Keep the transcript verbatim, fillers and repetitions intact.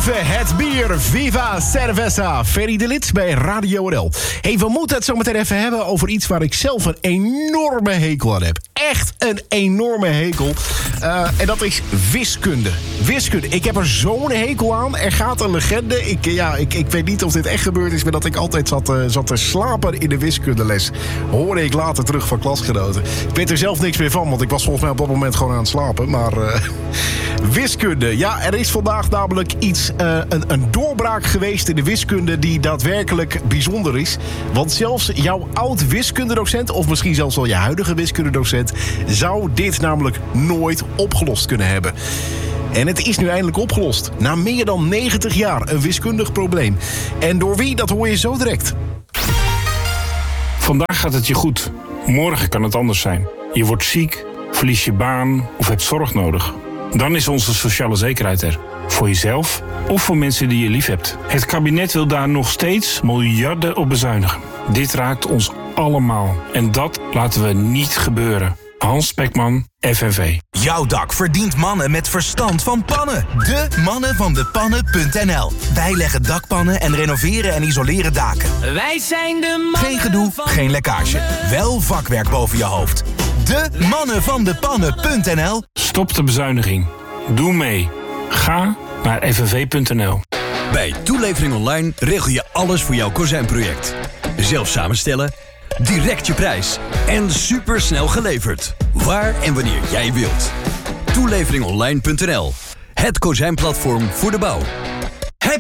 Leven het bier. Viva Cerveza. Ferry de Lid bij Radio R L. Hey, we moeten het zo meteen even hebben over iets waar ik zelf een enorme hekel aan heb. Echt een enorme hekel. Uh, en dat is wiskunde. Wiskunde. Ik heb er zo'n hekel aan. Er gaat een legende. Ik, ja, ik, ik weet niet of dit echt gebeurd is, maar dat ik altijd zat, uh, zat te slapen in de wiskundeles. Hoorde ik later terug van klasgenoten. Ik weet er zelf niks meer van, want ik was volgens mij op dat moment gewoon aan het slapen. Maar uh, wiskunde. Ja, er is vandaag namelijk iets, uh, een, een doorbraak geweest in de wiskunde die daadwerkelijk bijzonder is. Want zelfs jouw oud wiskundedocent, of misschien zelfs wel je huidige wiskundedocent, zou dit namelijk nooit opgelost kunnen hebben. En het is nu eindelijk opgelost. Na meer dan negentig jaar een wiskundig probleem. En door wie, dat hoor je zo direct. Vandaag gaat het je goed. Morgen kan het anders zijn. Je wordt ziek, verlies je baan of hebt zorg nodig. Dan is onze sociale zekerheid er. Voor jezelf of voor mensen die je lief hebt. Het kabinet wil daar nog steeds miljarden op bezuinigen. Dit raakt ons allemaal. En dat laten we niet gebeuren. Hans Spekman, F N V. Jouw dak verdient mannen met verstand van pannen. De mannen van de pannen punt n l. Wij leggen dakpannen en renoveren en isoleren daken. Wij zijn de mannen. Geen gedoe, geen lekkage. Wel vakwerk boven je hoofd. De mannen van de pannen punt n l. Stop de bezuiniging. Doe mee. Ga naar f n v punt n l. Bij Toelevering Online regel je alles voor jouw kozijnproject. Zelf samenstellen, direct je prijs en supersnel geleverd. Waar en wanneer jij wilt. Toelevering online punt n l. Het kozijnplatform voor de bouw.